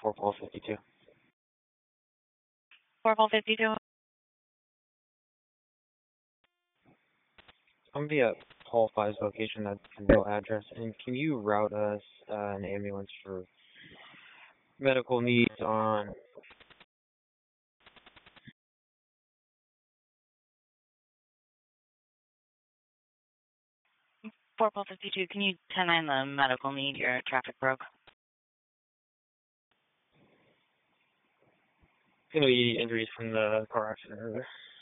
4-52. 4-52. I'm via Paul 5's location, that's the real address, and can you route us an ambulance for medical needs on 4-52. Can you 10-9 the medical need? Your traffic broke. going to be injuries from the car accident earlier?